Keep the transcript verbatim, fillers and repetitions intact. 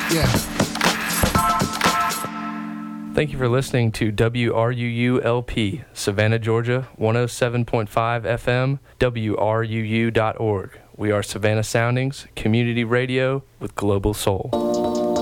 Yeah. Thank you for listening to W R U U L P, Savannah, Georgia, one oh seven point five F M, W R U U dot org. We are Savannah Soundings, community radio with global soul.